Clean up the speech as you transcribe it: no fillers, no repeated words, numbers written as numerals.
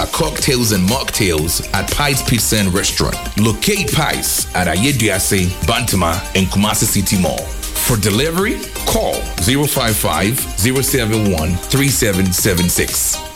our cocktails and mocktails at Pies Pizza and Restaurant. Locate Pies at Ayeduase, Bantama, and Kumasi City Mall. For delivery, call 055-071-3776.